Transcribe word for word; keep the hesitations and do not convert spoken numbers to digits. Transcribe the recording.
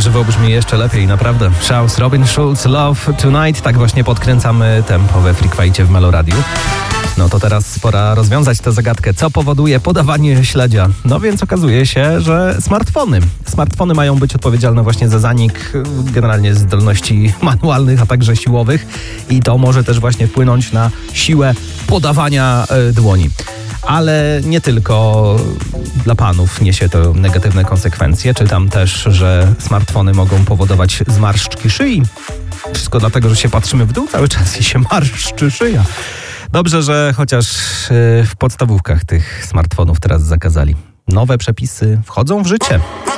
żywo brzmi jeszcze lepiej, naprawdę. Shout Robin Schulz, Love Tonight. Tak właśnie podkręcamy tempo we Freakwajcie w Meloradiu. No to teraz pora rozwiązać tę zagadkę. Co powoduje podawanie śledzia? No więc okazuje się, że smartfony. Smartfony mają być odpowiedzialne właśnie za zanik generalnie zdolności manualnych, a także siłowych. I to może też właśnie wpłynąć na siłę podawania y, dłoni. Ale nie tylko dla panów niesie to negatywne konsekwencje. Czytam też, że smartfony mogą powodować zmarszczki szyi. Wszystko dlatego, że się patrzymy w dół cały czas i się marszczy szyja. Dobrze, że chociaż w podstawówkach tych smartfonów teraz zakazali. Nowe przepisy wchodzą w życie.